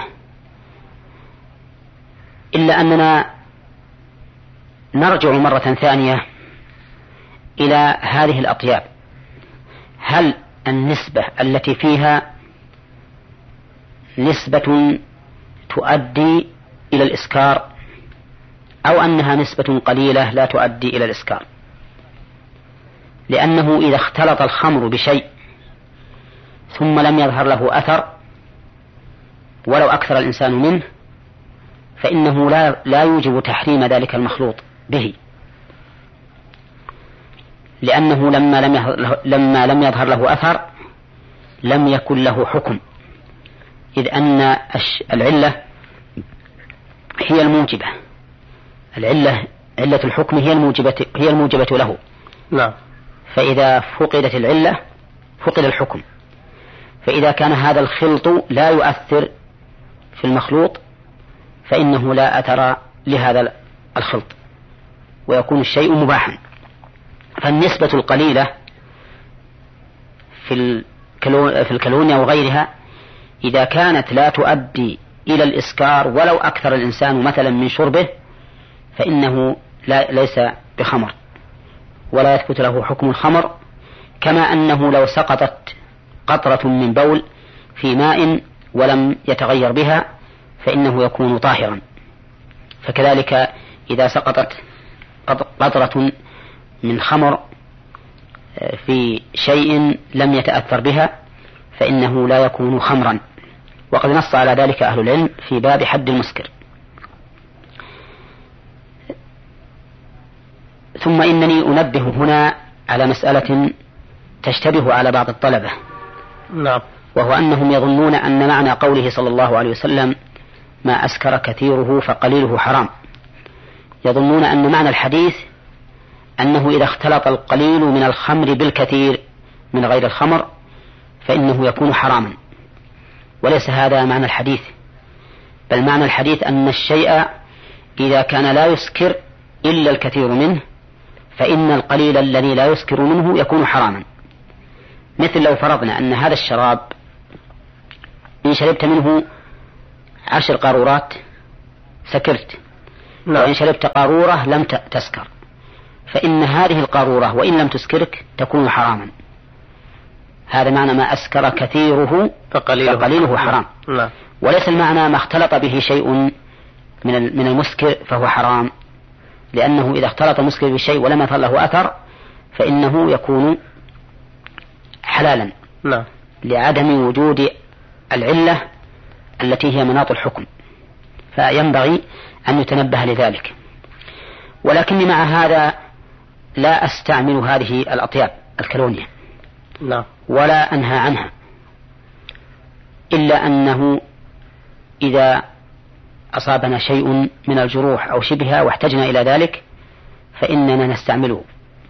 إلا أننا نرجع مرة ثانية إلى هذه الأطياب، هل النسبة التي فيها نسبة تؤدي إلى الإسكار أو أنها نسبة قليلة لا تؤدي إلى الإسكار؟ لأنه إذا اختلط الخمر بشيء ثم لم يظهر له أثر ولو أكثر الإنسان منه فإنه لا يوجب تحريم ذلك المخلوط به، لأنه لما لم يظهر له أثر لم يكن له حكم، إذ أن العلة هي الموجبة، علة الحكم هي الموجبة له. نعم. فإذا فقدت العلة فقد الحكم. فإذا كان هذا الخلط لا يؤثر في المخلوط فإنه لا أثر لهذا الخلط ويكون الشيء مباحا. فالنسبة القليلة في الكلونيا وغيرها إذا كانت لا تؤدي إلى الإسكار ولو أكثر الإنسان مثلا من شربه فإنه ليس بخمر ولا يثبت له حكم الخمر، كما أنه لو سقطت قطرة من بول في ماء ولم يتغير بها فإنه يكون طاهرا. فكذلك إذا سقطت قطرة من خمر في شيء لم يتأثر بها فإنه لا يكون خمرا، وقد نص على ذلك أهل العلم في باب حد المسكر. ثم إنني أنبه هنا على مسألة تشتبه على بعض الطلبة. نعم. وهو أنهم يظنون أن معنى قوله صلى الله عليه وسلم ما أسكر كثيره فقليله حرام، يظنون أن معنى الحديث أنه إذا اختلط القليل من الخمر بالكثير من غير الخمر فإنه يكون حراما، وليس هذا معنى الحديث، بل معنى الحديث أن الشيء إذا كان لا يسكر إلا الكثير منه فإن القليل الذي لا يسكر منه يكون حراما. مثل لو فرضنا أن هذا الشراب إن شربت منه 10 قارورات سكرت، وإن شربت قارورة لم تسكر، فإن هذه القارورة وإن لم تسكرك تكون حراما. هذا معنى ما أسكر كثيره فقليله حرام. وليس المعنى ما اختلط به شيء من المسكر فهو حرام، لأنه إذا اختلط المسكر بشيء ولم يظهر له أثر فإنه يكون حلالا لعدم وجود العلة التي هي مناط الحكم، فينبغي أن يتنبه لذلك. ولكني مع هذا لا أستعمل هذه الأطياب الكلونية ولا أنهى عنها، إلا أنه إذا أصابنا شيء من الجروح أو شبهها واحتجنا إلى ذلك فإننا نستعمله،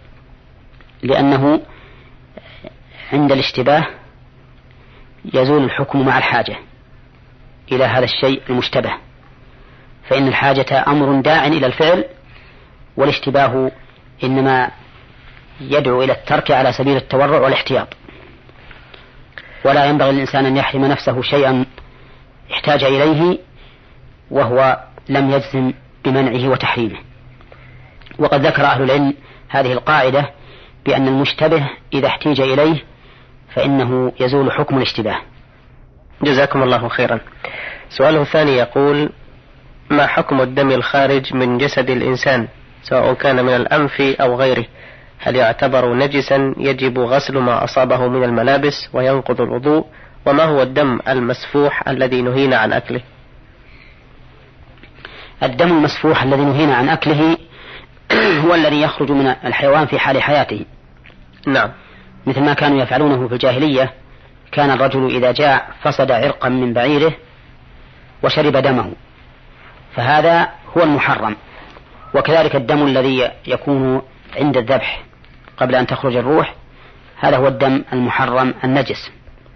لأنه عند الاشتباه يزول الحكم مع الحاجة إلى هذا الشيء المشتبه، فإن الحاجة أمر داع إلى الفعل، والاشتباه إنما يدعو إلى الترك على سبيل التورع والاحتياط. ولا ينبغي للإنسان أن يحرم نفسه شيئا احتاج إليه وهو لم يجزم بمنعه وتحريمه. وقد ذكر أهل العلم هذه القاعدة بأن المشتبه إذا احتيج إليه فإنه يزول حكم الاشتباه. جزاكم الله خيرا. سؤاله الثاني يقول: ما حكم الدم الخارج من جسد الإنسان سواء كان من الأنف أو غيره؟ هل يعتبر نجسا يجب غسل ما أصابه من الملابس وينقض الوضوء؟ وما هو الدم المسفوح الذي نهينا عن أكله؟ الدم المسفوح الذي نهينا عن أكله هو الذي يخرج من الحيوان في حال حياته. مثل ما كانوا يفعلونه في الجاهلية، كان الرجل إذا جاع فصد عرقا من بعيره وشرب دمه، فهذا هو المحرم. وكذلك الدم الذي يكون عند الذبح قبل أن تخرج الروح، هذا هو الدم المحرم النجس.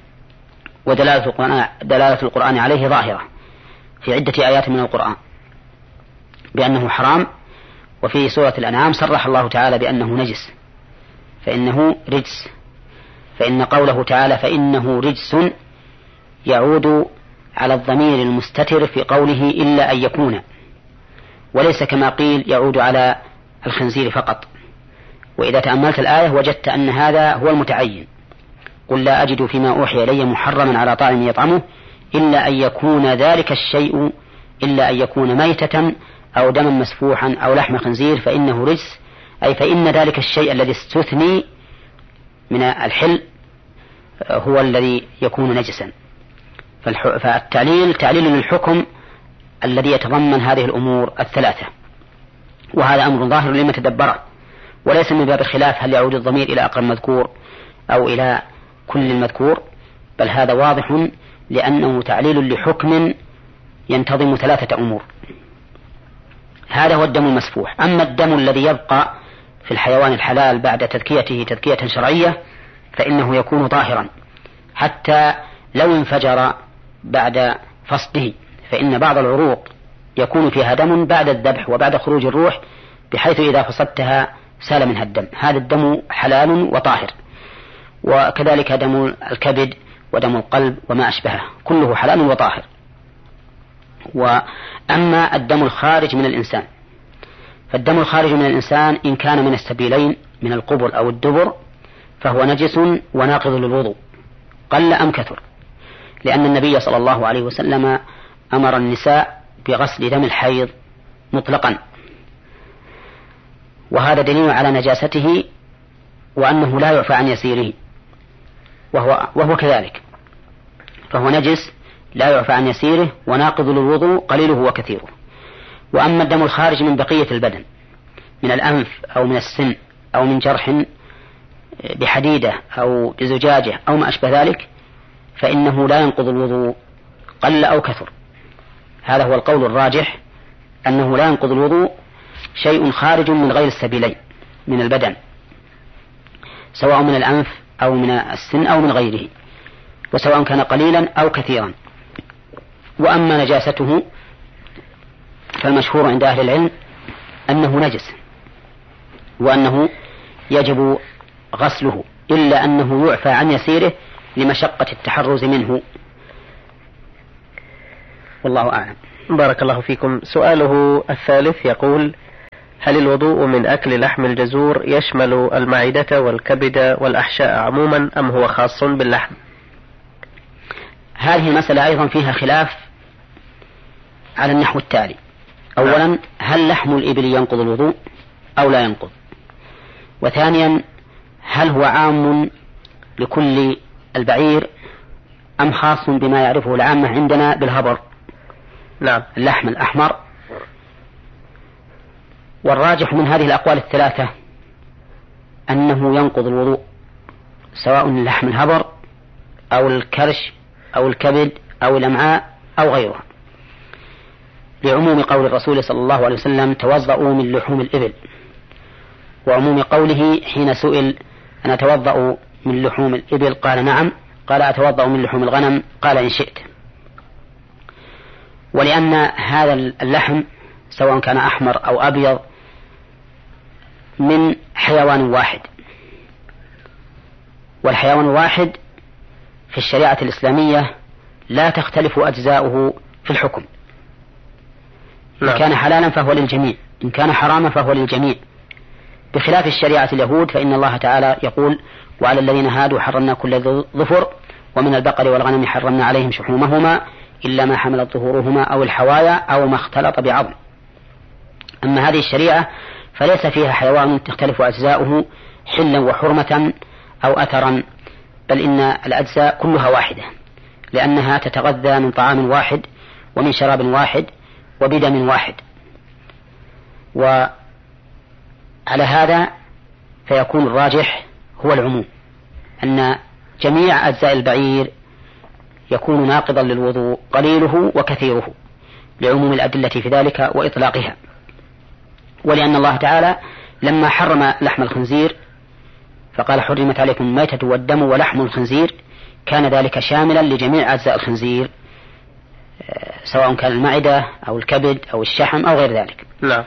ودلالة القرآن عليه ظاهرة في عدة آيات من القرآن بأنه حرام، وفي سورة الأنعام صرح الله تعالى بأنه نجس، فإنه رجس. فإن قوله تعالى فإنه رجس يعود على الضمير المستتر في قوله إلا أن يكون، وليس كما قيل يعود على الخنزير فقط. وإذا تأملت الآية وجدت أن هذا هو المتعين: قل لا أجد فيما أوحي إلي محرما على طاعم يطعمه إلا أن يكون ذلك الشيء إلا أن يكون ميتة أو دما مسفوحا أو لحم خنزير فإنه رجس، أي فإن ذلك الشيء الذي استثني من الحل هو الذي يكون نجسا. فالتعليل تعليل للحكم الذي يتضمن هذه الأمور الثلاثة، وهذا أمر ظاهر لما تدبره، وليس من باب الخلاف هل يعود الضمير إلى أقرب مذكور أو إلى كل المذكور، بل هذا واضح لأنه تعليل لحكم ينتظم 3 أمور. هذا هو الدم المسفوح. أما الدم الذي يبقى في الحيوان الحلال بعد تذكيته تذكية شرعية فإنه يكون طاهرا حتى لو انفجر بعد فصده، فإن بعض العروق يكون فيها دم بعد الذبح وبعد خروج الروح، بحيث إذا فصدتها سال منها الدم. هذا الدم حلال وطاهر. وكذلك دم الكبد ودم القلب وما أشبهه كله حلال وطاهر. وأما الدم الخارج من الإنسان، فالدم الخارج من الإنسان إن كان من السبيلين من القبل أو الدبر فهو نجس وناقض للوضوء قل أم كثر، لأن النبي صلى الله عليه وسلم أمر النساء بغسل دم الحيض مطلقا، وهذا دليل على نجاسته وأنه لا يعفى عن يسيره، وهو كذلك، فهو نجس لا يعفى عن يسيره وناقض للوضوء قليله وكثيره. وأما الدم الخارج من بقية البدن من الأنف أو من السن أو من جرح بحديدة أو بزجاجة أو ما أشبه ذلك فإنه لا ينقض الوضوء قل أو كثر. هذا هو القول الراجح، أنه لا ينقض الوضوء شيء خارج من غير السبيلين من البدن، سواء من الأنف أو من السن أو من غيره، وسواء كان قليلا أو كثيرا. وأما نجاسته فالمشهور عند أهل العلم أنه نجس، وأنه يجب غسله، إلا أنه يعفى عن يسيره لمشقة التحرز منه، والله أعلم. بارك الله فيكم. سؤاله الثالث يقول: هل الوضوء من أكل لحم الجزور يشمل المعدة والكبد والأحشاء عموما أم هو خاص باللحم؟ هذه المسألة أيضا فيها خلاف على النحو التالي: أولا، هل لحم الإبل ينقض الوضوء أو لا ينقض؟ وثانيا، هل هو عام لكل البعير أم خاص بما يعرفه العامة عندنا بالهبر؟ نعم، اللحم الأحمر. والراجح من هذه الأقوال الثلاثة أنه ينقض الوضوء، سواء اللحم الهبر أو الكرش أو الكبد أو الأمعاء أو غيرها، لعموم قول الرسول صلى الله عليه وسلم: توضؤوا من لحوم الإبل، وعموم قوله حين سئل: أنا أتوضأ من لحوم الإبل؟ قال: نعم. قال: أتوضأ من لحوم الغنم؟ قال: إن شئت. ولأن هذا اللحم سواء كان أحمر أو أبيض من حيوان واحد، والحيوان الواحد في الشريعة الإسلامية لا تختلف أجزاؤه في الحكم. إن كان حلالا فهو للجميع، إن كان حراما فهو للجميع، بخلاف الشريعة اليهود، فإن الله تعالى يقول: وعلى الذين هادوا حرمنا كل ظفر، ومن البقر والغنم حرمنا عليهم شحومهما إلا ما حملت ظهورهما أو الحوايا أو ما اختلط بعظم. أما هذه الشريعة فليس فيها حيوان تختلف أجزاؤه حلا وحرمة أو أثرا، بل إن الأجزاء كلها واحدة، لأنها تتغذى من طعام واحد ومن شراب واحد وبدم واحد. وعلى هذا فيكون الراجح هو العموم، أن جميع أجزاء البعير يكون ناقضا للوضوء، قليله وكثيره، لعموم الأدلة في ذلك وإطلاقها. ولأن الله تعالى لما حرم لحم الخنزير فقال: حرمت عليكم الميتة والدم ولحم الخنزير، كان ذلك شاملا لجميع أجزاء الخنزير، سواء كان المعدة أو الكبد أو الشحم أو غير ذلك. نعم.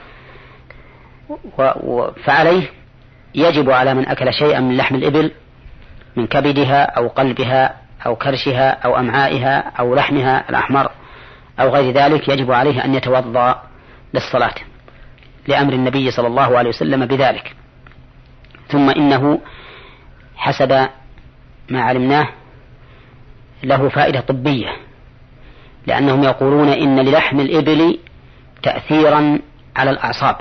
فعليه يجب على من أكل شيئا من لحم الإبل من كبدها أو قلبها أو كرشها أو أمعائها أو لحمها الأحمر أو غير ذلك، يجب عليه أن يتوضأ للصلاة لأمر النبي صلى الله عليه وسلم بذلك. ثم إنه حسب ما علمناه له فائدة طبية، لأنهم يقولون إن للحم الإبل تأثيرا على الأعصاب،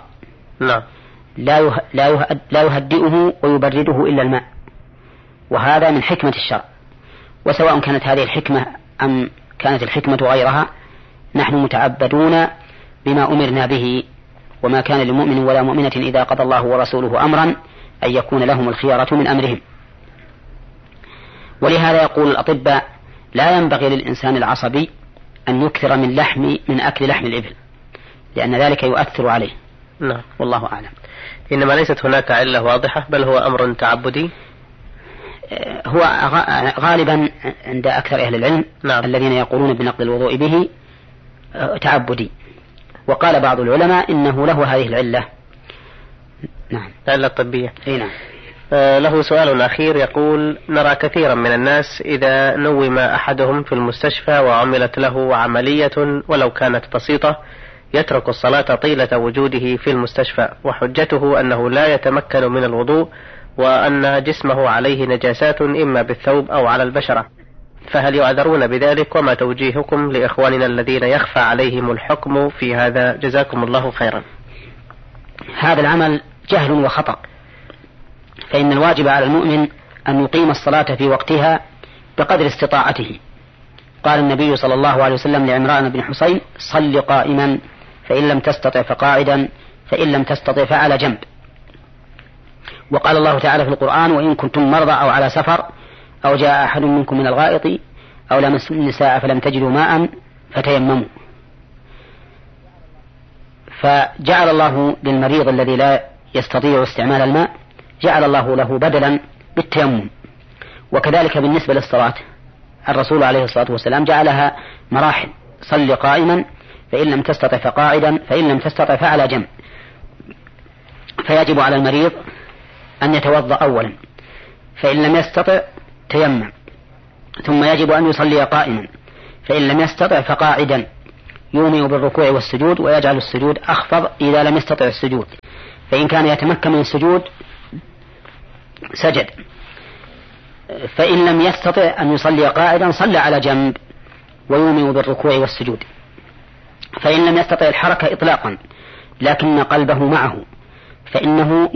لا يهدئه ويبرده إلا الماء، وهذا من حكمة الشرع. وسواء كانت هذه الحكمة أم كانت الحكمة غيرها، نحن متعبدون بما أمرنا به، وما كان لمؤمن ولا مؤمنة إذا قضى الله ورسوله أمرا أن يكون لهم الخيارة من أمرهم. ولهذا يقول الأطباء: لا ينبغي للإنسان العصبي أن يكثر من أكل لحم الإبل، لأن ذلك يؤثر عليه. نعم. والله أعلم. إنما ليست هناك علة واضحة، بل هو أمر تعبدي. هو غالبا عند أكثر أهل العلم الذين يقولون بنقض الوضوء به تعبدي، وقال بعض العلماء إنه له هذه العلة. نعم، العلة الطبية. نعم. له سؤال أخير يقول: نرى كثيرا من الناس إذا نوم أحدهم في المستشفى وعملت له عملية ولو كانت بسيطة يترك الصلاة طيلة وجوده في المستشفى، وحجته أنه لا يتمكن من الوضوء وأن جسمه عليه نجاسات إما بالثوب أو على البشرة، فهل يعذرون بذلك؟ وما توجيهكم لإخواننا الذين يخفى عليهم الحكم في هذا؟ جزاكم الله خيرا. هذا العمل جهل وخطأ، فإن الواجب على المؤمن أن يقيم الصلاة في وقتها بقدر استطاعته. قال النبي صلى الله عليه وسلم لعمران بن حسين: صل قائما، فإن لم تستطع فقاعدا، فإن لم تستطع فعلى جنب. وقال الله تعالى في القرآن: وإن كنتم مرضى أو على سفر أو جاء أحد منكم من الغائط أو لمستم النساء فلم تجدوا ماء فتيمموا. فجعل الله للمريض الذي لا يستطيع استعمال الماء جعل الله له بدلا بالتيمم. وكذلك بالنسبة للصلاة، الرسول عليه الصلاة والسلام جعلها مراحل: صل قائما، فإن لم تستطع فقاعدا، فإن لم تستطع فعلى جنب. فيجب على المريض أن يتوضأ أولا، فإن لم يستطع تيمم، ثم يجب أن يصلي قائما، فإن لم يستطع فقاعدا، يومئ بالركوع والسجود ويجعل السجود أخفض إذا لم يستطع السجود، فإن كان يتمكن من السجود سجد، فإن لم يستطع أن يصلي قاعدا صلى على جنب ويومئ بالركوع والسجود، فإن لم يستطع الحركة إطلاقا لكن قلبه معه فإنه